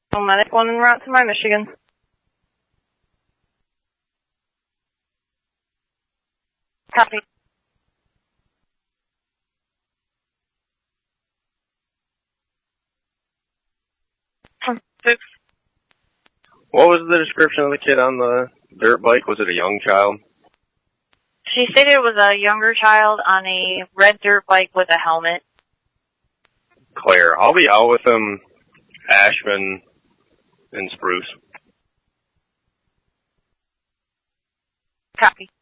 Medic 1 en route to my Michigan. Copy. Six. What was the description of the kid on the dirt bike? Was it a young child? She stated it was a younger child on a red dirt bike with a helmet. Claire. I'll be out with him, Ashman, and Spruce. Copy.